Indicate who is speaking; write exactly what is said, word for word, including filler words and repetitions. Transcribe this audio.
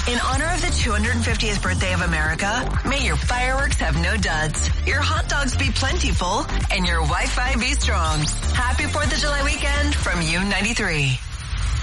Speaker 1: In honor of the two hundred fiftieth birthday of America, may your fireworks have no duds, your hot dogs be plentiful, and your Wi-Fi be strong. Happy fourth of July weekend from U ninety-three.